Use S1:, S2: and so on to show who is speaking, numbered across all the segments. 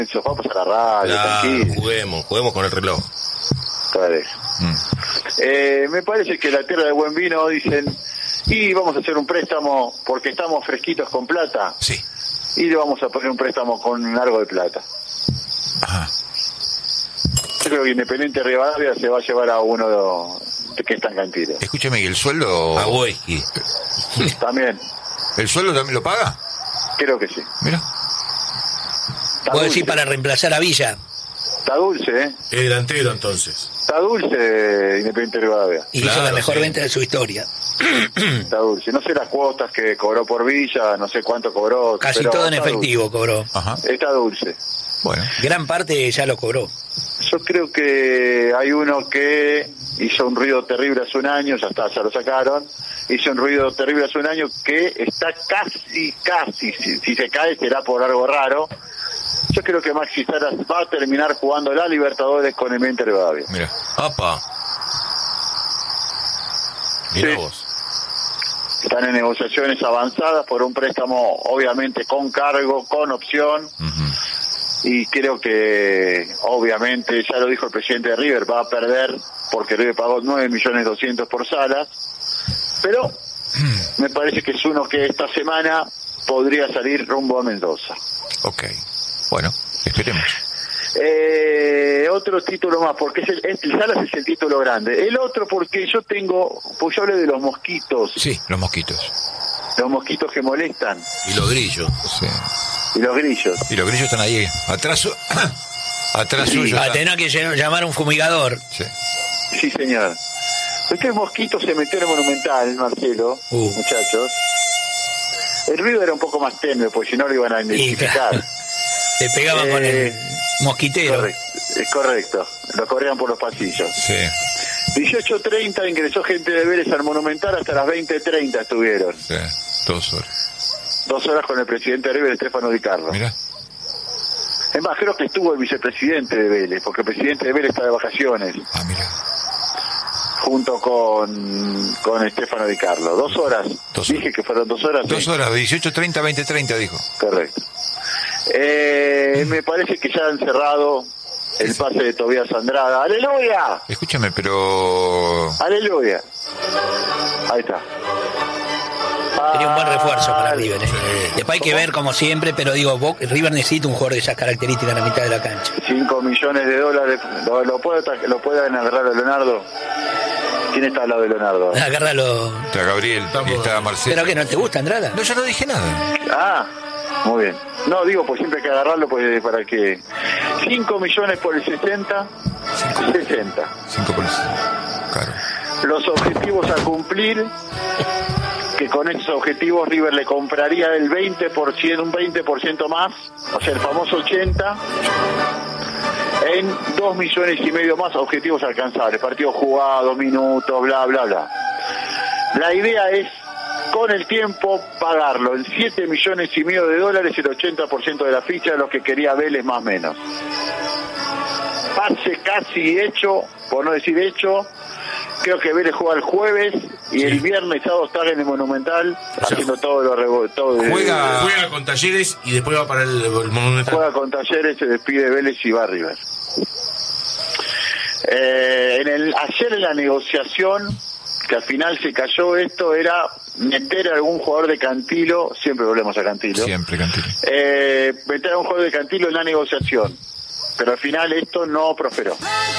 S1: Eso, vamos a la radio, tranquilo.
S2: Juguemos con el reloj.
S1: Me parece que la tierra de buen vino dicen, y vamos a hacer un préstamo porque estamos fresquitos con plata.
S2: Sí.
S1: Y le vamos a poner un préstamo con algo de plata.
S2: Ajá.
S1: Yo creo que Independiente Rivadavia se va a llevar a uno de que está en Cantilo.
S3: Escúchame, ¿y el sueldo?
S2: A whisky.
S1: También.
S3: ¿El sueldo también lo paga?
S1: Creo que sí.
S3: Mira.
S4: ¿Puedo decir para reemplazar a Villa?
S1: Está dulce, ¿eh?
S2: El delantero, entonces.
S1: Está dulce Independiente Rivadavia.
S4: Y hizo la mejor venta de su historia.
S1: Está dulce. No sé las cuotas que cobró por Villa, no sé cuánto cobró.
S4: Casi todo en efectivo
S1: dulce.
S4: cobró.
S3: Ajá.
S1: Está dulce.
S3: Bueno.
S4: Gran parte ya lo cobró.
S1: Yo creo que hay uno que hizo un ruido terrible hace un año, ya lo sacaron. Hizo un ruido terrible hace un año que está casi, si se cae será por algo raro. Yo creo que Maxi Salas va a terminar jugando la Libertadores con Independiente Rivadavia.
S3: Mira.
S2: ¡Apa! Mirá
S1: Sí.
S2: vos.
S1: Están en negociaciones avanzadas por un préstamo, obviamente con cargo, con opción.
S3: Uh-huh.
S1: Y creo que, obviamente, ya lo dijo el presidente de River, va a perder porque River pagó 9.200.000 por Salas. Pero me parece que es uno que esta semana podría salir rumbo a Mendoza.
S3: Ok. Bueno, esperemos.
S1: Otro título más, porque el Salas es el título grande. El otro porque yo hablé de los mosquitos.
S3: Sí, los mosquitos.
S1: Los mosquitos que molestan.
S2: Y los grillos.
S3: Sí.
S1: Y los grillos.
S3: Y los grillos están ahí, atrás suyo.
S4: Va a tener que llamar a un fumigador.
S3: Sí.
S1: Sí, señor. Este mosquito se metió en el Monumental, Marcelo, muchachos. El ruido era un poco más tenue, porque si no lo iban a identificar.
S4: Te pegaban con el mosquitero.
S1: Correcto. Lo corrían por los pasillos.
S3: Sí.
S1: 18:30 ingresó gente de Vélez al Monumental, hasta las 20:30 estuvieron.
S3: Sí. 2 horas.
S1: 2 horas con el presidente de River, Estefano Di Carlo.
S3: Mira.
S1: Es más, creo que estuvo el vicepresidente de Vélez, porque el presidente de Vélez está de vacaciones.
S3: Ah, mira.
S1: Junto con Estefano Di Carlo. 2 horas.
S3: 2 horas.
S1: Dije que fueron 2 horas.
S3: 2 horas, 18:30, 20:30 dijo.
S1: Correcto. Me parece que ya han cerrado el pase de Tobías Andrada. ¡Aleluya!
S3: Escúchame, pero...
S1: ¡Aleluya! Ahí está.
S4: Sería un buen refuerzo para River. Después hay que ver, como siempre, pero digo, River necesita un jugador de esas características en la mitad de la cancha.
S1: $5 millones. ¿Lo pueden agarrar a Leonardo? ¿Quién está al lado de Leonardo?
S4: Agárralo.
S3: Está Gabriel y está Marcelo.
S4: ¿Pero que no te gusta, Andrada?
S3: No, yo no dije nada.
S1: Ah, muy bien. No, digo, pues siempre hay que agarrarlo pues, para que... 5 millones por el 60. 60.
S3: 5 por el... Claro.
S1: Los objetivos a cumplir, que con esos objetivos River le compraría el 20%, un 20% más, o sea, el famoso 80, en 2,5 millones más objetivos alcanzables, partidos jugados, minutos, bla, bla, bla. La idea es, con el tiempo, pagarlo en $7,5 millones, el 80% de la ficha, lo que quería Vélez más o menos. Pase casi hecho, por no decir hecho. Creo que Vélez juega el jueves y el viernes sábado está en el Monumental haciendo todo lo
S2: juega con Talleres y después va para el Monumental.
S1: Juega con Talleres, se despide Vélez y va a River. Ayer en la negociación, que al final se cayó esto, era meter a algún jugador de Cantilo, siempre volvemos a Cantilo.
S3: Siempre Cantilo.
S1: Meter a un jugador de Cantilo en la negociación, pero al final esto no prosperó.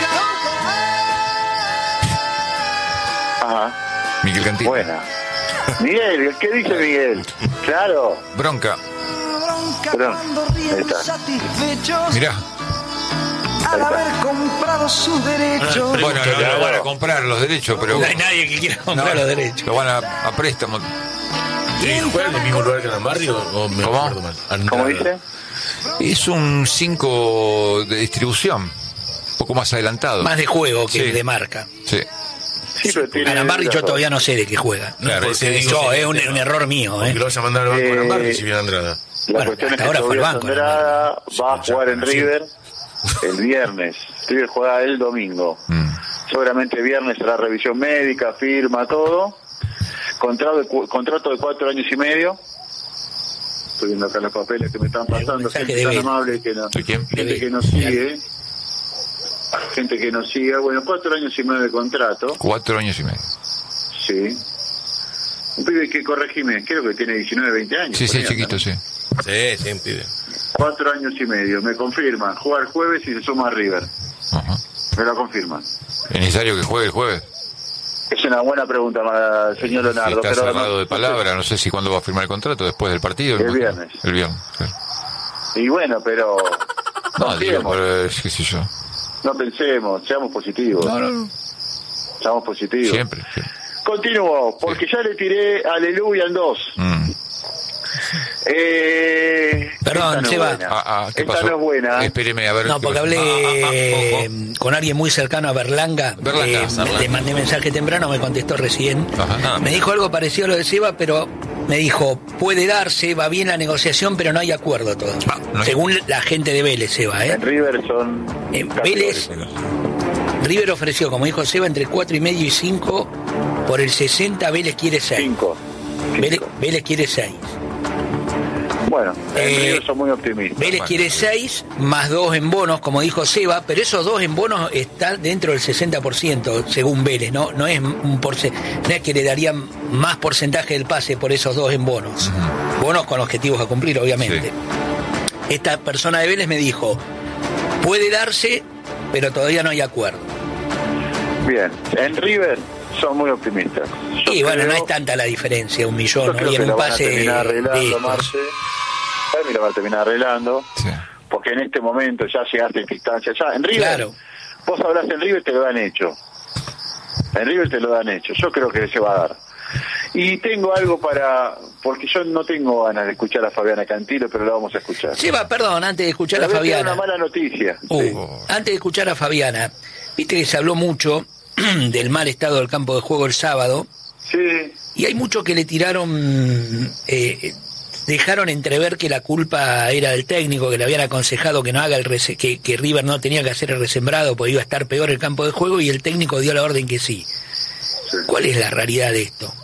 S1: Ajá.
S3: Miguel Cantilo.
S1: Buena. Miguel, ¿qué dice Miguel? Claro.
S3: Bronca.
S1: Ahí está.
S3: Mirá.
S5: Al haber comprado sus derechos.
S3: Bueno, no van a comprar los derechos, pero...
S4: No hay nadie que quiera comprar los derechos.
S3: Lo van a préstamo.
S2: ¿Juega en el mismo lugar que Lambarri o me acuerdo mal?
S1: ¿Cómo dice?
S3: Es un 5 de distribución. Un poco más adelantado.
S4: Más de juego que
S3: Sí.
S4: de marca.
S3: Sí.
S1: Sí, pero tiene
S4: Lambarri yo todavía no sé de qué juega.
S3: Claro,
S2: por eso digo,
S4: Es un error mío.
S2: Porque lo vas a mandar al banco de Lambarri si viene Andrada.
S1: La
S4: Bueno,
S1: cuestión es
S4: hasta
S1: que
S4: ahora fue el
S1: Tobias
S4: banco,
S1: Andrada va a jugar en
S2: Sí.
S1: River el viernes. River juega el domingo. Seguramente viernes será revisión médica, firma, todo. Contrato de 4 años y medio. estoy viendo acá los papeles que me están pasando, gente tan amable que no, gente que nos sigue, gente que nos sigue. Bueno, 4 años y medio de contrato.
S3: 4 años y medio.
S1: Sí. Un pibe que, corregime, creo que tiene 19, 20 años.
S3: Sí,
S1: ahí,
S3: chiquito,
S1: ¿no?
S3: sí.
S2: Sí, un pibe.
S1: 4 años y medio, me confirman. Jugar jueves y se suma a River.
S3: Ajá.
S1: Me lo confirman.
S3: ¿Es necesario que juegue el jueves?
S1: Es una buena pregunta, señor Leonardo.
S3: Está
S1: pero
S3: cerrado de palabra, no sé si cuándo va a firmar el contrato, después del partido.
S1: El viernes.
S3: El viernes, claro.
S1: Y bueno, pero...
S3: No, digo, qué sé yo.
S1: No pensemos, seamos positivos.
S3: No.
S1: Seamos positivos.
S3: Siempre.
S1: Continúo, porque ya le tiré Aleluya en 2.
S4: Perdón, Seba.
S3: ¿Qué pasó?
S1: Esta no es buena.
S3: Espéreme, a ver.
S4: No, porque hablé con alguien muy cercano a Berlanga. Le mandé mensaje temprano, me contestó recién. Me dijo algo parecido a lo de Seba, pero me dijo, puede darse, va bien la negociación, pero no hay acuerdo todavía. Según la gente de Vélez, Seba.
S1: En River son...
S4: Vélez... River ofreció, como dijo Seba, entre 4,5 y 5. Por el 60, Vélez quiere 6.
S1: 5.
S4: Vélez quiere 6.
S1: Bueno, River son muy optimistas.
S4: Vélez quiere 6, más 2 en bonos, como dijo Seba, pero esos 2 en bonos están dentro del 60%, según Vélez, no es un no es que le darían más porcentaje del pase por esos 2 en bonos. Bonos con objetivos a cumplir, obviamente. Sí. Esta persona de Vélez me dijo, puede darse, pero todavía no hay acuerdo.
S1: Bien, en River son muy optimistas.
S4: Sí, bueno, no es tanta la diferencia, 1 millón, ¿no? Y en un pase...
S1: Lo va a terminar arreglando, sí. Porque en este momento ya llegaste a esta instancia. Ya, en River, claro. Vos hablas en River, te lo dan hecho. En River te lo dan hecho. Yo creo que se va a dar. Y tengo algo porque yo no tengo ganas de escuchar a Fabiana Cantilo, pero lo vamos a escuchar.
S4: Sí, perdón, antes de escuchar a Fabiana.
S1: Una mala noticia.
S4: Sí. Antes de escuchar a Fabiana, viste que se habló mucho del mal estado del campo de juego el sábado.
S1: Sí.
S4: Y hay muchos que le tiraron... dejaron entrever que la culpa era del técnico, que le habían aconsejado que no haga que River no tenía que hacer el resembrado porque iba a estar peor el campo de juego, y el técnico dio la orden que sí. ¿Cuál es la realidad de esto?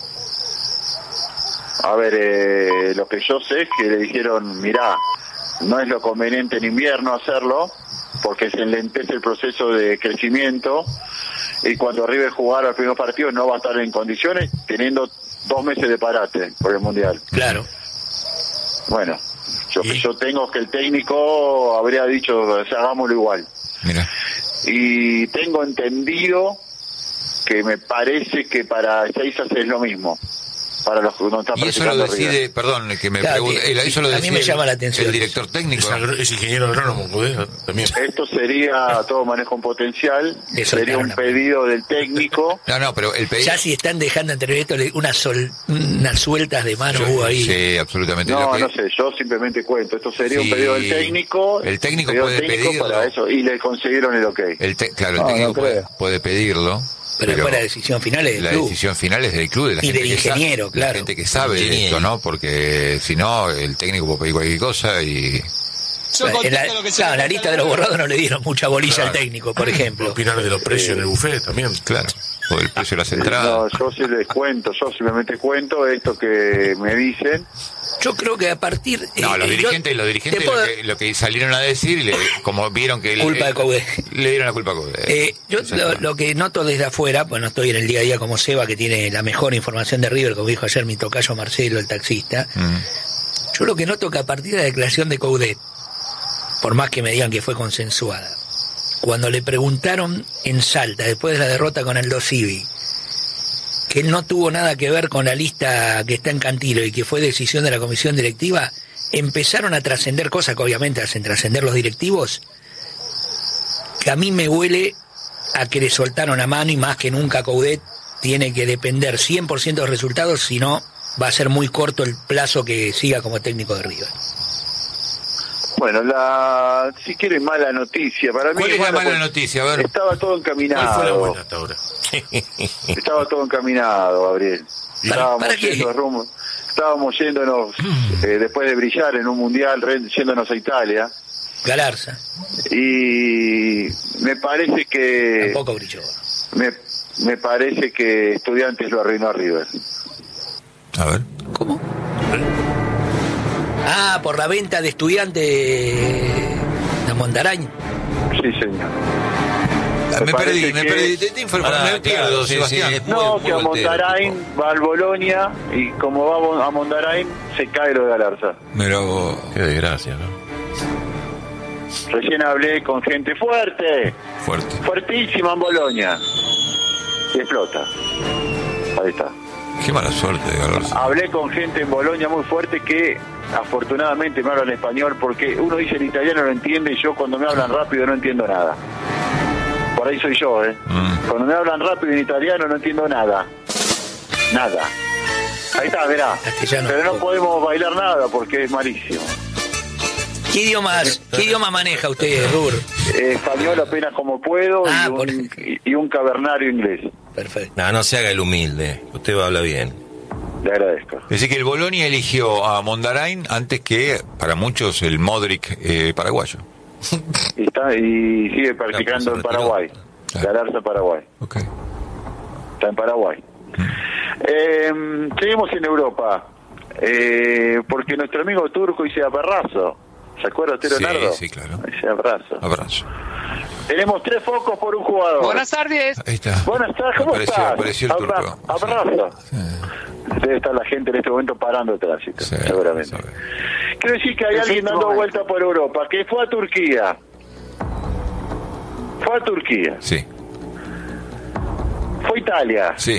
S1: A ver, lo que yo sé es que le dijeron, mirá, no es lo conveniente en invierno hacerlo, porque se enlentece el proceso de crecimiento, y cuando River jugara el primer partido no va a estar en condiciones, teniendo 2 meses de parate por el Mundial.
S4: Claro.
S1: Bueno, yo tengo que el técnico habría dicho, o sea, hagámoslo igual.
S3: Mira.
S1: Y tengo entendido que me parece que para Ezeiza es lo mismo. Para los que no están
S3: y eso lo decide,
S1: River.
S3: Perdón, que me pregunte, eso lo decide
S4: a mí me llama la atención
S3: el director técnico.
S2: Es ingeniero agrónomo, también.
S1: Esto sería todo manejo en potencial, sería un pedido del técnico.
S3: No, pero el pedido...
S4: Ya si están dejando entre esto unas sueltas de mano ahí.
S3: Sí, absolutamente.
S1: No sé, yo simplemente cuento. Esto sería un pedido del técnico.
S3: El técnico puede pedirlo.
S1: Para eso, y le consiguieron el ok.
S3: Claro, el técnico puede pedirlo.
S4: Pero después la decisión final es del club.
S3: La decisión final es del club, de la
S4: y
S3: gente
S4: del ingeniero, claro.
S3: La gente que sabe de esto, ¿no? Porque si no, el técnico puede pedir cualquier cosa y...
S4: En la lista de los borrados no le dieron mucha bolilla al técnico, por ejemplo.
S2: Opinar de los precios en el buffet también.
S3: Claro. O el precio de las entradas.
S1: No, yo sí les cuento, yo simplemente cuento esto que me dicen.
S4: Yo creo que a partir...
S3: los dirigentes lo que salieron a decir, como vieron que...
S4: Culpa de Coudet.
S3: Le dieron la culpa a Coudet.
S4: Yo lo que noto desde afuera, pues no estoy en el día a día como Seba, que tiene la mejor información de River, como dijo ayer mi tocayo Marcelo, el taxista. Yo lo que noto que a partir de la declaración de Coudet, por más que me digan que fue consensuada, cuando le preguntaron en Salta, después de la derrota con Aldo Civi, que él no tuvo nada que ver con la lista que está en Cantilo y que fue decisión de la comisión directiva, empezaron a trascender cosas que obviamente hacen trascender los directivos, que a mí me huele a que le soltaron la mano, y más que nunca Coudet tiene que depender 100% de los resultados, si no va a ser muy corto el plazo que siga como técnico de River.
S1: Bueno, si quieren mala noticia, para mí...
S3: ¿Cuál es la mala noticia? A ver.
S1: Estaba todo encaminado.
S2: ¿Cuál fue la buena hasta ahora?
S1: Estaba todo encaminado, Gabriel. Estábamos yéndonos, después de brillar en un mundial, yéndonos a Italia.
S4: Galarza.
S1: Y me parece que...
S4: Tampoco brilló.
S1: Me parece que Estudiantes lo arruinó a River.
S3: A ver.
S4: ¿Cómo? Ah, por la venta de Estudiantes de Mondarain.
S1: Sí, señor.
S3: Me perdí. Te informaré, me pierdo, Sebastián.
S1: No, que a Mondarain va al Bolonia y como va a Mondarain se cae lo de Galarza.
S3: Pero...
S2: Qué desgracia, ¿no?
S1: Recién hablé con gente fuerte, fuertísima en Bolonia. Y explota. Ahí está.
S3: Qué mala suerte de Galarza.
S1: Hablé con gente en Bolonia muy fuerte que afortunadamente me hablan español, porque uno dice el italiano lo entiende y yo cuando me hablan rápido no entiendo nada. Por ahí soy yo, Cuando me hablan rápido en italiano no entiendo nada. Nada. Ahí está, verá.
S4: Castellano.
S1: Pero no podemos bailar nada porque es malísimo.
S4: ¿Qué idioma maneja usted, Rur?
S1: Español apenas como puedo y un cavernario inglés.
S4: Perfecto.
S6: No se haga el humilde. Usted habla bien.
S1: Le agradezco.
S3: Es decir, que el Bolonia eligió a Mondarain antes que, para muchos, el Modric paraguayo.
S1: Y sigue practicando en Paraguay.
S3: Claro.
S1: Galarza, Paraguay.
S3: Okay.
S1: Está en Paraguay. Seguimos en Europa. Porque nuestro amigo turco dice abrazo. ¿Se acuerda usted, Leonardo?
S3: Sí, claro.
S1: Dice abrazo.
S3: Abrazo.
S1: Tenemos 3 focos por un jugador.
S7: Buenas tardes.
S3: Ahí está.
S1: Buenas tardes, ¿cómo estás?
S3: Apareció el turco.
S1: Abrazo.
S3: Sí.
S1: Debe estar la gente en este momento parando el tránsito,
S3: Sí,
S1: seguramente.
S3: sí.
S1: Quiero decir que hay alguien dando vuelta por Europa, que fue a Turquía. Fue a Turquía.
S3: Sí.
S1: Fue a Italia.
S3: Sí.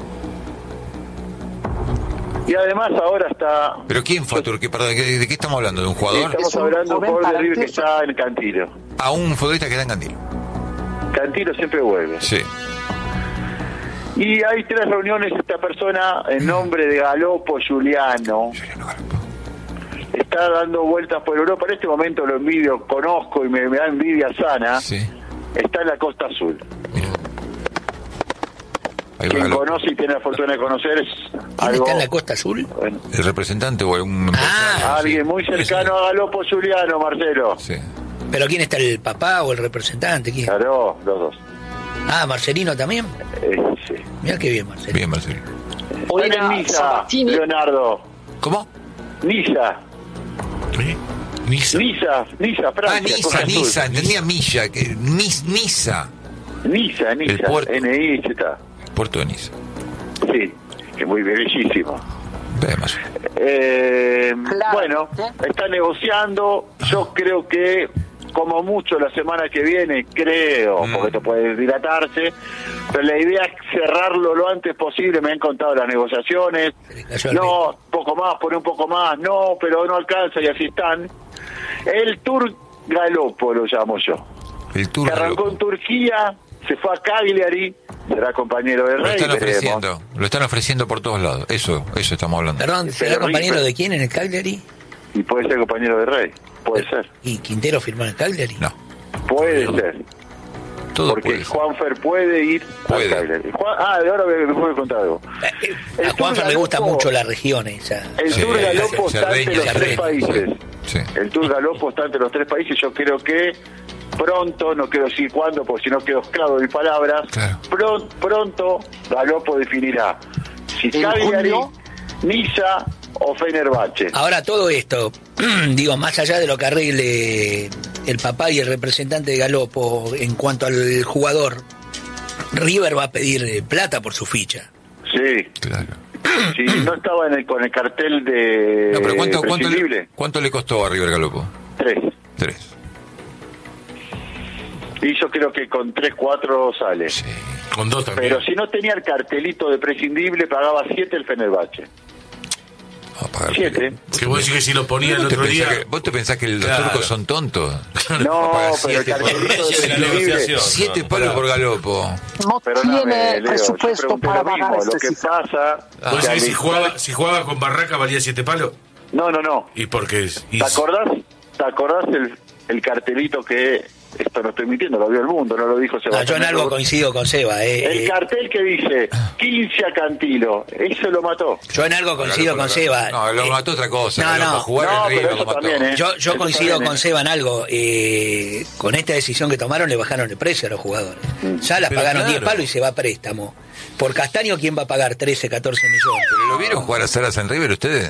S1: Y además ahora está...
S3: ¿Pero quién fue a Turquía? Perdón, ¿de qué estamos hablando? ¿De un jugador?
S1: Estamos hablando de un jugador de River que está en Cantilo.
S3: A un futbolista que está en Cantilo.
S1: Cantilo siempre vuelve.
S3: Sí.
S1: Y hay 3 reuniones, esta persona, en nombre de Galopo Giuliano, está dando vueltas por Europa. En este momento lo envidio, conozco y me da envidia sana.
S3: Sí.
S1: Está en la Costa Azul.
S3: Mira. Ahí va
S1: Quien
S3: Galopo.
S1: conoce y tiene la fortuna de conocer es
S4: ¿Quién
S1: algo...
S4: está en la Costa Azul?
S1: Bueno,
S3: ¿El representante o algún empresario?
S1: alguien muy cercano a Galopo Giuliano, Marcelo.
S3: Sí.
S4: ¿Pero quién está, el papá o el representante? ¿Quién?
S1: Claro, los dos.
S4: Ah, ¿Marcelino también?
S1: Sí.
S4: Mirá qué bien, Marcelino.
S3: Bien, Marcelo.
S1: Están en Niza,
S7: Sabatini.
S1: Leonardo.
S3: ¿Cómo?
S1: Niza,
S2: Niza.
S1: Francia.
S3: Niza, entendía Milla, que Niza,
S1: Niza,
S3: El puerto.
S1: N-I-Z.
S3: puerto de Niza.
S1: Sí, que muy bellísimo.
S3: Vemos.
S1: Bueno, está negociando. Yo creo que, como mucho, la semana que viene, porque esto puede dilatarse, pero la idea es cerrarlo lo antes posible. Me han contado las negociaciones. No, poco más, poner un poco más. No, pero no alcanza y así están. El Tour Galopo lo llamo yo.
S3: El Tour
S1: Que arrancó
S3: Galopo.
S1: en Turquía, se fue a Cagliari, será compañero de Rey.
S3: Lo están ofreciendo por todos lados. Eso estamos hablando.
S4: Perdón, ¿será
S1: Pero
S4: compañero
S1: River.
S4: de quién en el Cagliari?
S1: Y puede ser compañero de Rey, puede ser.
S4: ¿Y Quintero firmó en el Cagliari?
S3: No,
S1: Puede ser.
S3: todo
S1: Porque
S3: puede ser.
S1: Juanfer puede ir
S3: Puede.
S1: al Cagliari. de ahora me puede contar algo.
S4: A Juanfer le gusta mucho la región esa.
S1: El
S3: Sí,
S1: Tour Galopo está
S3: Cerdeña,
S1: entre los
S4: Cerdeña,
S1: 3 países.
S3: Sí.
S1: El Tour Galopo está entre los 3 países. Yo creo que pronto, no quiero decir cuándo, porque si no quedo esclavo de mis palabras,
S3: Claro.
S1: pronto Galopo definirá si Cagliari, Niza o Fenerbahce.
S4: Ahora todo esto, digo, más allá de lo que arregle el papá y el representante de Galopo en cuanto al jugador, River va a pedir plata por su ficha.
S1: Sí,
S3: Claro.
S1: sí, no estaba con el cartel de
S3: No, pero
S1: prescindible.
S3: ¿cuánto le costó a River Galopo?
S1: 3.
S3: 3.
S1: Y yo creo que con 3, 4 sale.
S3: Sí.
S2: Con 2 también.
S1: Pero si no tenía el cartelito de prescindible, pagaba 7 el Fenerbahce.
S3: A pagar.
S1: 7.
S2: Que vos decís que si lo ponía el otro día.
S3: ¿Vos te pensás que los
S2: Claro.
S3: turcos son tontos?
S1: No,
S3: Pagar
S1: pero el
S3: 7 por-
S1: cartelito de
S6: Precio de la
S1: prescindible.
S6: negociación.
S3: 7 palos por Galopo.
S7: No
S1: Perdóname,
S7: tiene
S1: Leo, yo
S7: presupuesto
S1: pregunté
S7: para
S1: lo mismo.
S7: pagar
S1: Lo
S7: este
S1: que
S7: cifra.
S1: pasa...
S2: ¿Vos
S1: que
S2: decís que
S1: al-
S2: si jugaba con Barraca valía 7 palos?
S1: No.
S2: ¿Y por qué es?
S1: ¿Te acordás el cartelito que... Esto no estoy mintiendo, lo vio el mundo, no lo dijo
S4: No,
S1: Sebastián.
S4: yo en algo coincido con Seba.
S1: El cartel que dice 15 a Cantilo, eso lo mató.
S4: Yo en algo coincido con Seba.
S3: No, lo mató otra cosa.
S4: No,
S3: Galopo,
S4: no.
S3: jugar
S1: No,
S3: en River
S1: pero
S3: lo
S1: eso
S3: mató.
S1: también, ¿eh?
S4: Yo
S1: Eso
S4: coincido
S1: también,
S4: con Seba en algo. Con esta decisión que tomaron le bajaron el precio a los jugadores. Ya las
S6: Pero
S4: pagaron
S6: claro.
S4: 10 palos y se va a préstamo. Por Castaño, ¿quién va a pagar 13, 14 millones?
S3: ¿Pero lo vieron jugar a Salas en River ustedes?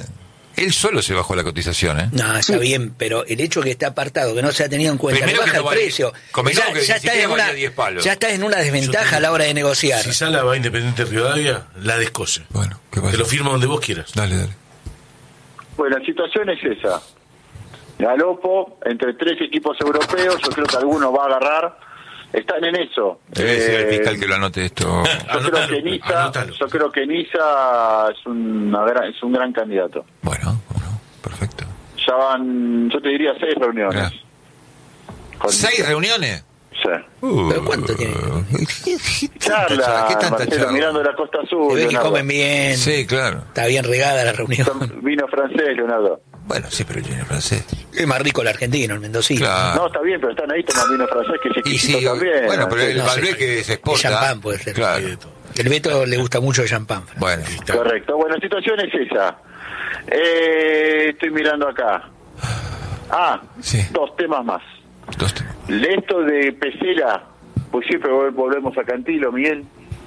S3: Él solo se bajó la cotización, ¿eh?
S4: No, está bien, pero el hecho que está apartado, que no se ha tenido en cuenta,
S3: Primero
S4: le baja
S3: que no
S4: el
S3: vale-
S4: precio.
S3: convengamos que
S4: Ya
S3: ni
S4: está
S3: siquiera
S4: en una,
S3: valía 10 palos.
S4: ya está en una desventaja a la hora de negociar.
S2: Si Sala va a Independiente Rivadavia, la descose.
S3: Bueno, ¿qué pasa?
S2: Te lo firma donde vos quieras.
S3: Dale.
S1: Bueno, la situación es esa. Galopo, entre 3 equipos europeos, yo creo que alguno va a agarrar. Están en eso.
S3: Debe decir al fiscal que lo anote esto.
S1: Yo creo que Niza es un gran candidato.
S3: Bueno, perfecto.
S1: Ya van, yo te diría 6 reuniones. Con
S3: 6
S1: Niza.
S3: reuniones.
S1: Sí.
S4: ¿Pero cuánto tiene?
S1: Charla,
S3: ¿Qué tanta
S1: Marcelo,
S3: charla?
S1: mirando la Costa Azul.
S4: Se ve que
S1: Leonardo.
S4: comen bien.
S3: Sí, claro.
S4: Está bien regada la reunión.
S1: Vino francés, Leonardo.
S3: Bueno, sí, pero el vino francés.
S4: Es más rico el argentino, el mendocino.
S3: Claro.
S1: No, está bien, pero están ahí tomando vino francés, que es
S3: Y
S1: exquisito
S3: sí,
S1: también.
S3: bueno, pero el
S4: No,
S3: Malbec
S4: sí.
S3: que se
S4: El
S3: exporta.
S4: champán puede ser.
S3: Claro.
S4: El Beto le gusta mucho el champán. Fran.
S3: Bueno,
S1: Correcto. Bueno, la situación es esa. Estoy mirando acá.
S3: Sí.
S1: 2 temas más.
S3: 2 temas.
S1: Esto de Pesela, pues siempre volvemos a Cantilo, Miguel.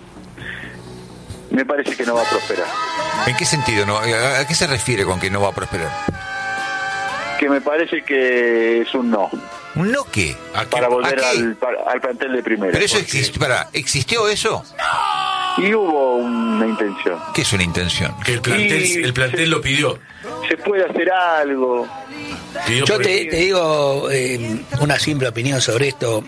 S1: Me parece que no va a prosperar.
S3: ¿En qué sentido? No? ¿A qué se refiere con que no va a prosperar?
S1: Que me parece que es un no.
S3: ¿Un no qué?
S1: Para volver
S3: ¿A qué?
S1: al plantel de primera.
S3: Pero eso ¿existió eso?
S1: Y hubo una intención.
S3: ¿Qué es una intención?
S2: Que el plantel lo pidió.
S1: Se puede hacer algo.
S2: Pidió
S4: Yo
S2: por-
S4: te digo una simple opinión sobre esto.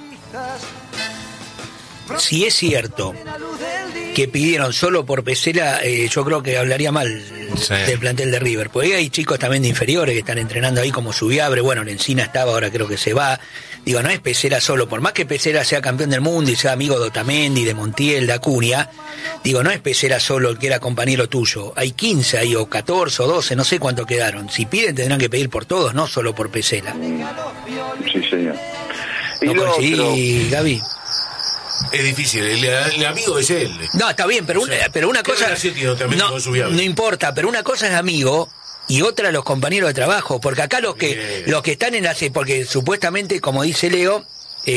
S4: Si es cierto que pidieron solo por Pesela, yo creo que hablaría mal del plantel de River. Porque hay chicos también de inferiores que están entrenando ahí como Subiabre. Bueno, Lencina estaba, ahora creo que se va. Digo, no es Pesela solo. Por más que Pesela sea campeón del mundo y sea amigo de Otamendi, de Montiel, de Acuña, digo, no es Pesela solo el que era compañero tuyo. Hay 15 ahí, o 14 o 12, no sé cuánto quedaron. Si piden tendrán que pedir por todos, no solo por Pesela.
S1: Sí, señor. Y
S4: ¿No
S1: lo otro,
S4: coincidís, Gaby?
S2: Es difícil, el amigo es él.
S4: No, está bien, pero,
S2: O sea,
S4: pero una
S2: ¿qué
S4: cosa...
S2: relación tiene Otamendi
S4: No,
S2: con Subiabre?
S4: no importa, pero una cosa es amigo y otra los compañeros de trabajo, porque acá los que están en la... Porque supuestamente, como dice Leo,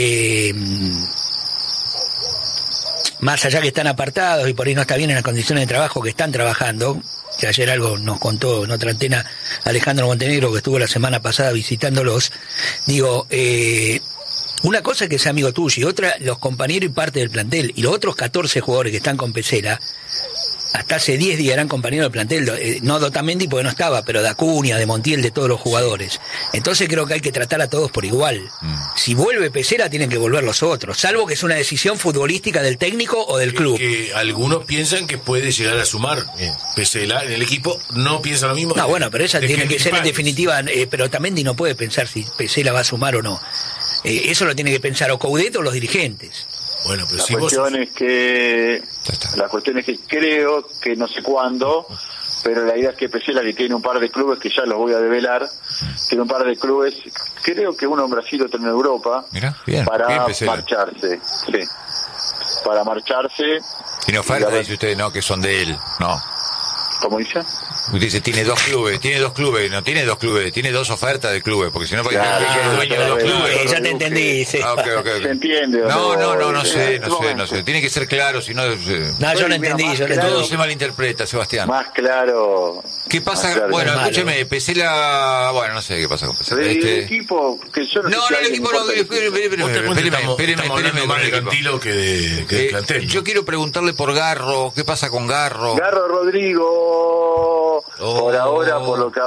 S4: más allá que están apartados y por ahí no está bien en las condiciones de trabajo que están trabajando, que ayer algo nos contó en otra antena Alejandro Montenegro, que estuvo la semana pasada visitándolos, digo... una cosa es que sea amigo tuyo y otra los compañeros y parte del plantel. Y los otros 14 jugadores que están con Pesela, hasta hace 10 días eran compañeros del plantel. No de Otamendi porque no estaba, pero de Acuña, de Montiel, de todos los jugadores. Entonces creo que hay que tratar a todos por igual. Si vuelve Pesela tienen que volver los otros, salvo que es una decisión futbolística del técnico o del club.
S2: Que algunos piensan que puede llegar a sumar Pesela en el equipo, no piensa lo mismo.
S4: No, bueno, pero esa
S2: de
S4: tiene que
S2: Henry
S4: ser en
S2: Páez.
S4: definitiva, pero Otamendi no puede pensar si Pesela va a sumar o no. Eso lo tiene que pensar o Coudet o los dirigentes.
S2: Bueno, pero
S1: La
S2: si vos...
S1: cuestión es que creo que no sé cuándo, pero la idea es que Pesela, que tiene un par de clubes que ya los voy a develar, tiene un par de clubes, creo que uno en Brasil, otro en Europa,
S3: Mirá, bien
S1: para
S3: Pesela.
S1: marcharse, sí, para marcharse.
S3: Tiene oferta, dice usted, no, que son de él. No.
S1: ¿Cómo dice?
S3: Usted dice, tiene 2 clubes, no tiene 2 clubes, tiene 2 ofertas de clubes, porque si no, porque
S1: Claro,
S3: es dueño de 2 clubes.
S4: Ya te entendí, sí.
S3: Ah, ok.
S1: ¿Se entiende? o
S3: No sé.
S1: momento.
S3: Tiene que ser claro, si no...
S4: No, yo lo
S1: Mira,
S4: entendí,
S1: más
S4: yo lo
S1: claro.
S3: Todo
S4: entendí.
S3: se malinterpreta, Sebastián.
S1: Más claro.
S3: ¿Qué pasa?
S1: más claro.
S3: Bueno,
S4: Malo.
S3: escúcheme, Pesela... Bueno, no sé qué pasa con Pesela.
S1: El equipo, que yo no sé
S3: No,
S1: si a
S3: el
S1: alguien
S3: equipo
S1: le
S3: no...
S1: importa el equipo.
S2: Estamos hablando más
S3: con
S2: de
S3: el equipo.
S2: Cantilo que de plantel.
S3: Yo quiero preguntarle por Garro, ¿qué pasa con Garro?
S1: Garro Rodrigo, por ahora, por lo que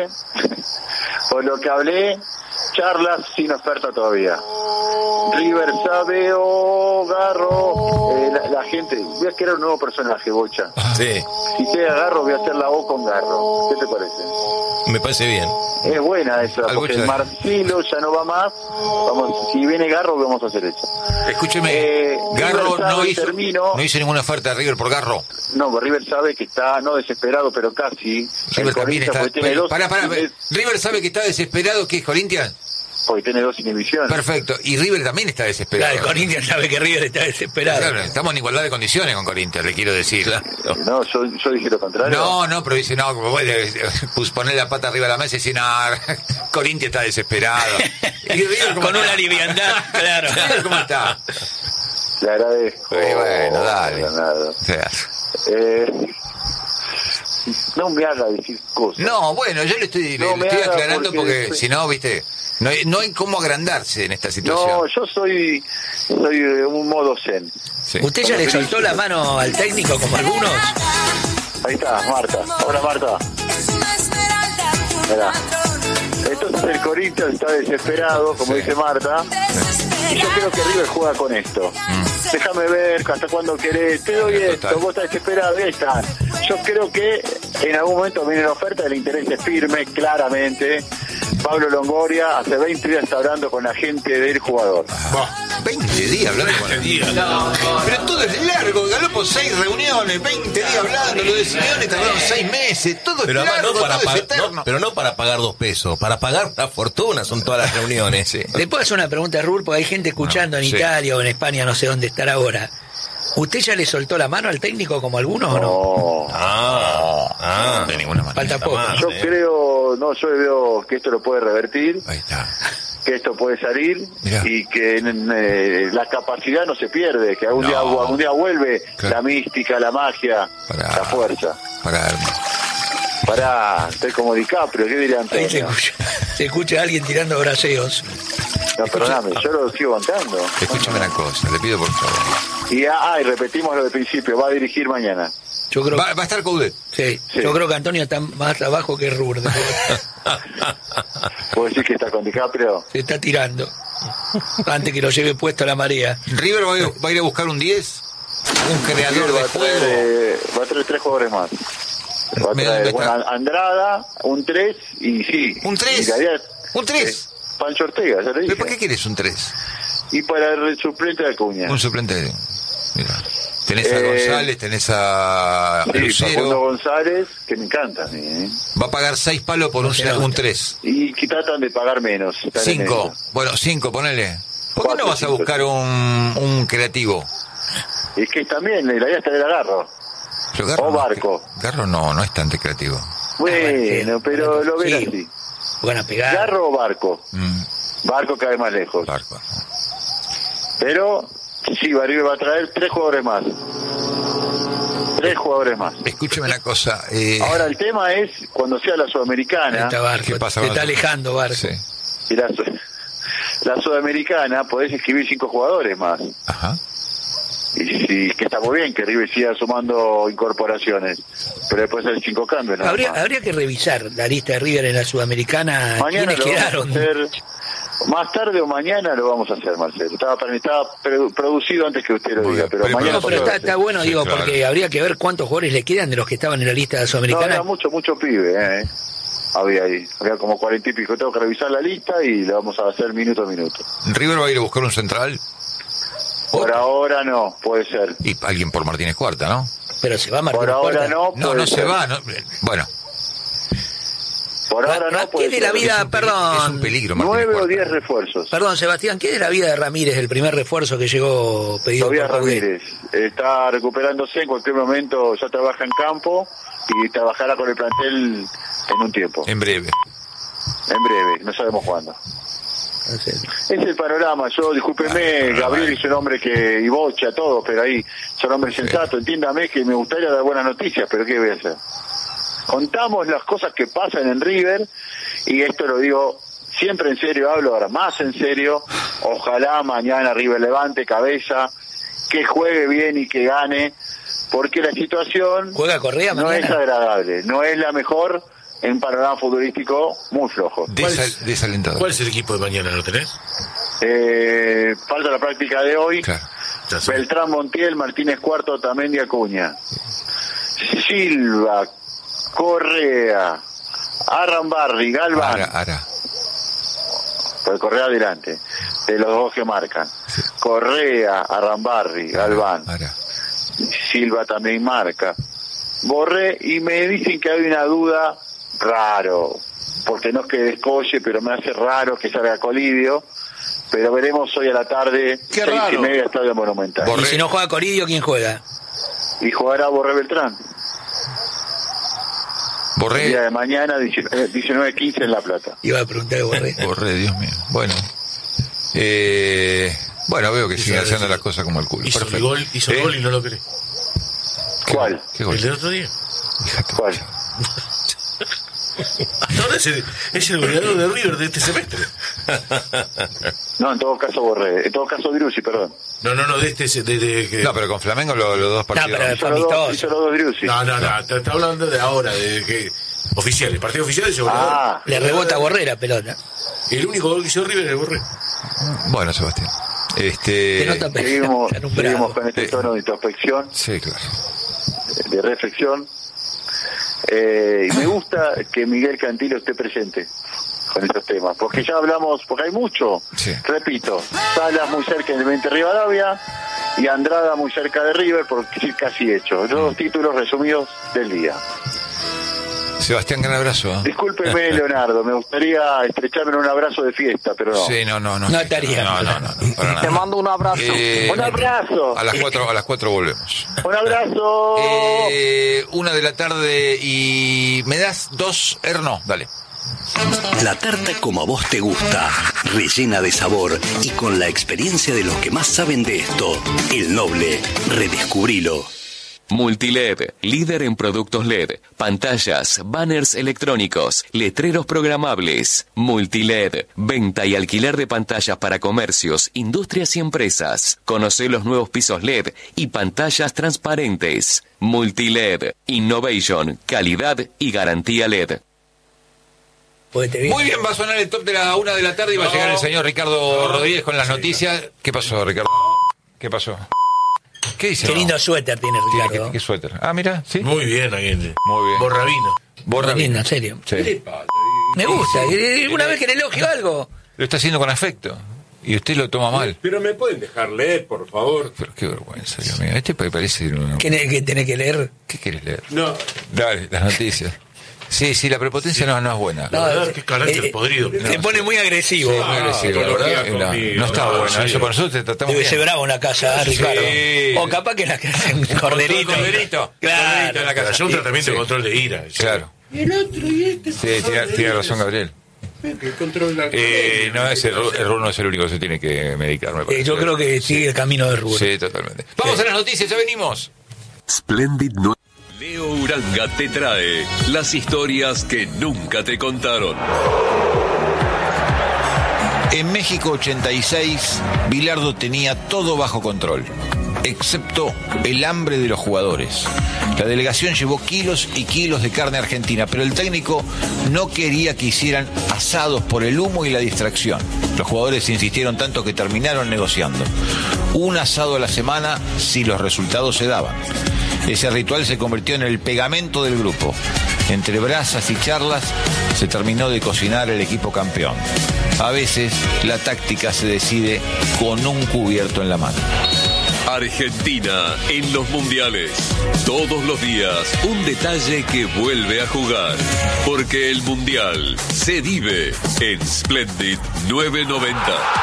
S1: hablé, charlas sin oferta todavía. River sabe Garro, la gente, voy a crear un nuevo personaje, Bocha.
S6: Sí,
S1: Si sea Garro, voy a hacer la O con Garro. ¿Qué te parece?
S6: me parece bien.
S1: Es buena esa,
S3: Algo
S1: porque
S3: ya-
S1: Marcelo ya no va más. Vamos, si viene Garro, vamos a hacer eso.
S3: Escúcheme, Garro
S1: River sabe,
S3: no
S1: termino.
S3: hizo ninguna oferta de River por Garro.
S1: No, River sabe que está, no desesperado, pero casi.
S3: River
S1: El
S3: también
S1: Corinthians,
S3: está...
S1: porque tiene dos,
S3: Pará, River sabe que está desesperado, ¿qué es Corinthians?
S1: porque tiene 2 inhibiciones.
S3: Perfecto, y River también está desesperado.
S4: Claro, Corinthians sabe que River está desesperado.
S3: Claro, estamos en igualdad de condiciones con Corinthians, le quiero decir.
S1: No, yo dije lo contrario.
S3: No, pero dice, no, como puede poner la pata arriba de la mesa y decir, no, Corinthians está desesperado. ¿Y River cómo
S4: Con
S3: está?
S4: una liviandad, claro.
S3: River cómo está.
S1: Le agradezco.
S3: Y bueno, dale.
S1: Leonardo.
S3: O sea,
S1: No me haga decir cosas.
S3: No, bueno, yo le estoy aclarando porque si no, viste, no hay cómo agrandarse en esta situación.
S1: No, yo soy de un modo zen.
S3: Sí.
S4: ¿Usted ya le soltó la mano al técnico como algunos?
S1: Ahí está, Marta. Hola, Marta. Mirá. Entonces el Corinthians está desesperado, como dice Marta. Y yo creo que River juega con esto. Déjame ver hasta cuándo querés. Te doy esto, vos estás desesperado. Ahí está. Yo creo que en algún momento viene la oferta, el interés es firme, claramente. Pablo Longoria hace 20 días está hablando con la gente del jugador.
S3: 20 días hablando con el
S2: días.
S3: Pero todo es largo, Galopo 6 reuniones, 20 días hablando, lo de Simeone tardaron 6 meses, todo
S6: Pero
S3: es
S6: además
S3: largo,
S6: no para
S3: todo es eterno.
S6: pero no para pagar 2 pesos, para pagar una fortuna son todas las reuniones.
S3: Sí.
S4: Le puedo hacer una pregunta a Rul, porque hay gente escuchando en
S3: sí.
S4: Italia o en España, no sé dónde estar ahora. ¿Usted ya le soltó la mano al técnico como algunos o no?
S3: De ninguna manera.
S4: Falta poco.
S1: Yo creo, yo veo que esto lo puede revertir,
S3: Ahí está.
S1: que esto puede salir.
S3: Mirá.
S1: Y que la capacidad no se pierde, que algún día vuelve
S3: Claro.
S1: la mística, la magia, la fuerza. Pará, estoy como DiCaprio, ¿qué diría
S4: Ahí se
S1: Antonio?
S4: escucha a alguien tirando braseos.
S1: No, perdóname, yo lo sigo bancando.
S3: Escúchame una cosa, le pido por favor.
S1: Y repetimos lo del principio, va a dirigir mañana.
S4: Yo creo,
S3: Va a estar Coudet.
S4: sí,
S1: Sí.
S4: yo creo que Antonio está más abajo que Rur.
S1: ¿Puedo decir que está con DiCaprio?
S4: Se está tirando. Antes que lo lleve puesto a la marea.
S3: River va a ir a buscar un 10, un creador
S1: Va
S3: de
S1: a traer,
S3: juego.
S1: va a traer 3 jugadores más. Va a
S3: Mira,
S1: traer
S3: ¿dónde está?
S1: Andrada, un 3 y sí.
S3: ¿Un 3?
S1: Miraría,
S3: ¿Un 3?
S1: Pancho Ortega, ya le dije.
S3: ¿Pero por qué quieres un 3?
S1: Y para el suplente de Acuña.
S3: Un suplente de... Mira. Tenés a González, tenés a
S1: Sí, Facundo
S3: Lucero.
S1: González, que me encanta a mí, ¿eh?
S3: Va a pagar 6 palos por un 3.
S1: Y que tratan de pagar menos. están en
S3: 5.
S1: eso.
S3: Bueno, 5, ponele. ¿Por qué
S1: 4,
S3: no vas a
S1: 5,
S3: buscar un creativo?
S1: Y es que también la idea está de Garro.
S3: Pero Garro
S1: O Barco.
S3: Garro no es tan creativo.
S1: Bueno, pero lo ven
S4: Sí.
S1: así.
S4: Van a pegar.
S1: Garro o Barco.
S3: Mm,
S1: Barco cae más lejos.
S3: Barco.
S1: Pero sí, River va a traer 3 jugadores más. 3 jugadores más.
S3: Escúchame una cosa.
S1: Ahora el tema es cuando sea la
S4: Ahí
S1: Sudamericana
S4: está Barco.
S3: ¿Qué pasa
S4: Se
S3: con
S4: está
S3: eso?
S4: alejando Barco.
S3: Sí.
S1: y la Sudamericana podés escribir 5 jugadores más.
S3: Ajá.
S1: Y que está muy bien que River siga sumando incorporaciones, pero después hay 5 cambios. nada más.
S4: Habría que revisar la lista de River en la Sudamericana.
S1: Mañana
S4: ¿Quiénes
S1: lo vamos a
S4: quedaron?
S1: hacer, más tarde o mañana lo vamos a hacer, Marcelo. Estaba producido antes que usted lo
S3: Muy
S1: diga,
S3: bien,
S1: pero
S3: pero
S1: mañana
S4: No, pero
S1: pasó.
S4: está bueno,
S3: Sí,
S4: digo,
S3: claro.
S4: porque habría que ver cuántos jugadores le quedan de los que estaban en la lista
S1: No,
S4: sudamericana.
S1: era mucho pibe, había ahí, había como 40 y pico. Tengo que revisar la lista y lo vamos a hacer minuto a minuto.
S3: River va a ir a buscar un central
S1: Por ahora no, puede ser.
S3: y alguien por Martínez Cuarta, ¿no?
S4: Pero se va a Martín
S1: Por ahora
S4: Cuarta.
S1: no,
S3: No,
S1: puede
S3: no se
S1: ser.
S3: va. Bueno,
S1: Por ahora no,
S4: ¿Qué
S1: puede
S4: de la
S1: ser.
S4: vida,
S3: es un
S4: perdón?
S3: peligro Martínez
S1: 9 o
S3: Cuarta.
S1: 10 refuerzos.
S4: Perdón, Sebastián, ¿qué de la vida de Ramírez, el primer refuerzo que llegó pedido
S1: Tobias
S4: por Coudet?
S1: Ramírez está recuperándose, en cualquier momento ya trabaja en campo y trabajará con el plantel en un tiempo,
S3: En breve.
S1: en breve, no sabemos cuándo.
S4: No sé.
S1: Es el panorama. Yo, discúlpeme, Gabriel es un hombre que y bocha todo, pero ahí es un hombre sensato. Entiéndame que me gustaría dar buenas noticias, pero ¿qué voy a hacer? Contamos las cosas que pasan en River, y esto lo digo siempre en serio, hablo ahora más en serio. Ojalá mañana River levante cabeza, que juegue bien y que gane, porque la situación
S4: ¿Juega Correa
S1: no es
S4: mañana?
S1: agradable, no es la mejor en panorama futbolístico, muy flojo.
S3: Desalentador.
S2: ¿Cuál es el equipo de mañana? ¿Lo tenés?
S1: Falta la práctica de hoy.
S3: Claro.
S2: Ya sé.
S1: Beltrán, Montiel, Martínez Cuarto, Otamendi, Acuña, Silva, Correa, Arrambarri, Galván,
S3: Ara.
S1: pues Correa adelante, de los dos que marcan, Correa, Arrambarri, Galván,
S3: Ara.
S1: Silva también marca, Borré, y me dicen que hay una duda, raro, porque no es que descolle, pero me hace raro que salga Colidio, pero veremos hoy a la tarde,
S2: Qué
S1: 6:30,
S2: raro.
S1: Estadio Monumental.
S3: Borré.
S4: Y si no juega Coridio, ¿quién juega?
S1: Y jugará Borré Beltrán. El día
S3: Borré.
S1: de mañana, 19:15 en La Plata.
S4: Iba a preguntar de Borré.
S3: Borré, Dios mío. Bueno. Bueno, veo que siguen haciendo las cosas como el culo.
S2: Hizo el
S3: Perfecto.
S2: gol y no lo querés.
S1: ¿Cuál?
S3: ¿Qué gol?
S2: ¿El del otro día?
S3: Fíjate.
S1: ¿Cuál?
S2: Hasta ahora es el goleador de River de este semestre.
S1: No, en todo caso Borré. En todo caso Driussi, perdón.
S2: No, de este... De.
S3: No, pero con Flamengo los dos partidos.
S4: pero-
S1: Hizo los dos Driussi.
S2: No, está hablando de ahora, de que... Oficiales, partidos oficiales y goleador.
S1: Ah,
S4: Le rebota a Borré la pelota.
S2: El único gol que hizo River es Borré.
S3: Bueno, Sebastián.
S4: Te nota
S1: seguimos
S4: alumbrado.
S1: con este tono de introspección,
S3: Sí, claro.
S1: de reflexión. Y me gusta que Miguel Cantilo esté presente con estos temas, porque ya hablamos, porque hay mucho.
S3: Sí.
S1: Repito, Salas muy cerca de Independiente Rivadavia y Andrada muy cerca de River, porque casi hecho. Los dos títulos resumidos del día.
S3: Sebastián, gran abrazo.
S1: Discúlpeme, Leonardo, me gustaría estrecharme en un abrazo de fiesta, pero no.
S3: Sí, no.
S4: No estaría.
S3: No, para nada.
S5: Te mando un abrazo.
S1: Un abrazo.
S3: A las 4 volvemos.
S1: Un abrazo.
S3: 1:00 p.m. y... ¿Me das 2? No, dale.
S7: La tarta como a vos te gusta, rellena de sabor y con la experiencia de los que más saben de esto. El Noble, redescubrilo.
S8: Multiled, líder en productos LED, pantallas, banners electrónicos, letreros programables. Multiled, venta y alquiler de pantallas para comercios, industrias y empresas. Conocé los nuevos pisos LED y pantallas transparentes. Multiled, innovation, calidad y garantía LED.
S3: Muy bien, va a sonar el top de la 1:00 p.m. y va a llegar el señor Ricardo Rodríguez con las noticias. ¿Qué pasó, Ricardo? ¿Qué pasó? ¿Qué dice?
S4: Qué lindo suéter tiene Ricardo.
S3: ¿Qué suéter? Ah, mira, sí.
S2: Muy bien, aquí.
S3: Muy bien.
S2: Borrabino.
S4: Lindo, en serio.
S3: Sí.
S4: Me gusta. Una vez que le elogio algo.
S3: Lo está haciendo con afecto. Y usted lo toma mal.
S9: Pero me pueden dejar leer, por favor.
S3: Pero qué vergüenza, Dios mío. Este parece...
S4: ¿Qué tenés que leer?
S3: ¿Qué quieres leer?
S9: No.
S3: Dale, las noticias. Sí, la prepotencia no es buena.
S2: La verdad, qué carácter podrido.
S4: Se pone muy agresivo.
S3: Muy agresivo, la verdad. No está bueno.
S2: sí.
S3: Eso con nosotros te tratamos
S4: Debe
S3: bien.
S4: ser bravo en la casa, Ricardo.
S3: Sí.
S4: O capaz que en la casa un corderito.
S3: Corderito.
S4: Claro.
S3: Corderito en la casa.
S2: Hacer un tratamiento
S3: Sí.
S2: de control de ira.
S3: Claro.
S9: Y el otro, y este.
S3: Sí, tiene razón, Gabriel.
S9: Que controla.
S3: No, el Rulo no es el único que se tiene que medicar, me parece.
S4: Yo creo que sigue el camino de Rubén.
S3: Sí, totalmente. Vamos a las noticias, ya venimos.
S8: Splendid Leo Uranga te trae las historias que nunca te contaron.
S10: En México 86, Bilardo tenía todo bajo control, excepto el hambre de los jugadores. La delegación llevó kilos y kilos de carne argentina, pero el técnico no quería que hicieran asados por el humo y la distracción. Los jugadores insistieron tanto que terminaron negociando un asado a la semana si los resultados se daban. Ese ritual se convirtió en el pegamento del grupo. Entre brasas y charlas se terminó de cocinar el equipo campeón. A veces la táctica se decide con un cubierto en la mano.
S8: Argentina en los mundiales. Todos los días un detalle que vuelve a jugar. Porque el mundial se vive en Splendid 990.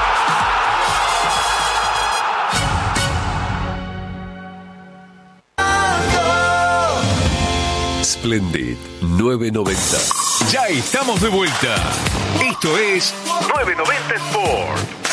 S8: Splendid 990.
S11: Ya estamos de vuelta. Esto es 990 Sport.